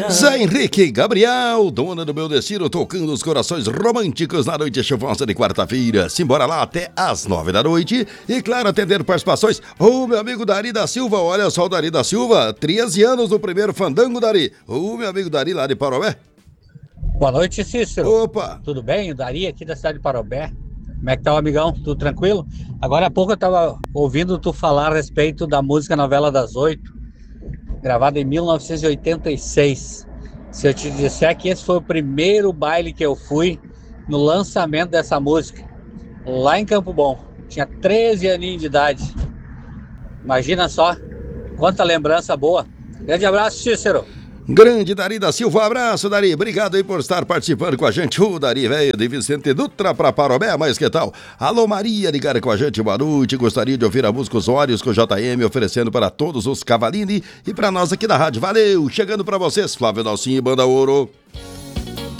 Zé Henrique Gabriel, dona do meu destino, tocando os corações românticos na noite chuvosa de quarta-feira. Simbora lá até às 9 da noite. E claro, atender participações. Ô, meu amigo Dari da Silva, olha só o Dari da Silva, 13 anos no primeiro fandango, Dari. Ô, meu amigo Dari lá de Parobé. Boa noite, Cícero. Opa! Tudo bem? O Dari aqui da cidade de Parobé. Como é que tá o amigão? Tudo tranquilo? Agora há pouco eu tava ouvindo tu falar a respeito da música Novela das Oito, gravada em 1986. Se eu te disser que esse foi o primeiro baile que eu fui no lançamento dessa música, lá em Campo Bom. Tinha 13 aninhos de idade. Imagina só, quanta lembrança boa. Grande abraço, Cícero. Grande Dari da Silva, abraço, Dari. Obrigado aí por estar participando com a gente. O Dari, velho, de Vicente Dutra pra Parobé, mas que tal? Alô, Maria, ligar com a gente, boa noite. Gostaria de ouvir a música Os Olhos com o JM, oferecendo para todos os Cavalini e para nós aqui da rádio. Valeu, chegando para vocês, Flávio Dalcinho e Banda Ouro.